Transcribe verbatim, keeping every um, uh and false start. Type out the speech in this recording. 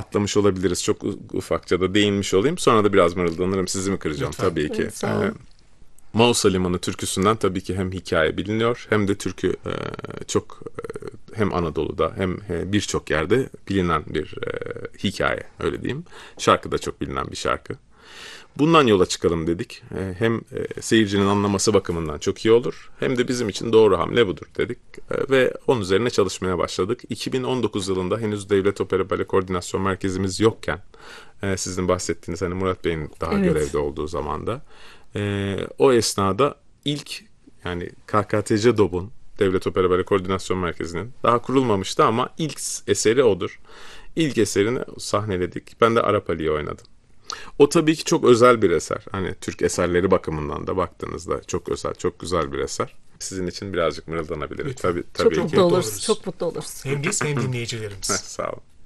atlamış olabiliriz. Çok ufakça da değinmiş olayım. Sonra da biraz mırıldanırım. Sizi mi kıracağım? Lütfen. Tabii ki. Evet, sağ olun. Ee, Mausa Limanı türküsünden tabii ki hem hikaye biliniyor hem de türkü e, çok e, hem Anadolu'da hem e, birçok yerde bilinen bir e, hikaye, öyle diyeyim. Şarkı da çok bilinen bir şarkı. Bundan yola çıkalım dedik. E, hem e, seyircinin anlaması bakımından çok iyi olur hem de bizim için doğru hamle budur dedik. E, ve onun üzerine çalışmaya başladık. iki bin on dokuz yılında henüz Devlet Opera Bale Koordinasyon Merkezimiz yokken, e, sizin bahsettiğiniz hani Murat Bey'in daha Evet. görevde olduğu zamanda, e, o esnada ilk, yani K K T C DOB'un, Devlet Opera Bale Koordinasyon Merkezi'nin daha kurulmamıştı ama ilk eseri odur. İlk eserini sahneledik. Ben de Arap Ali'yi oynadım. O tabii ki çok özel bir eser. Hani Türk eserleri bakımından da baktığınızda çok özel, çok güzel bir eser. Sizin için birazcık mırıldanabilirim. Lütfen. Tabii, Çok tabii mutlu ki. oluruz. oluruz. Çok mutlu oluruz. Hem biz hem dinleyicilerimiz. Sağ olun.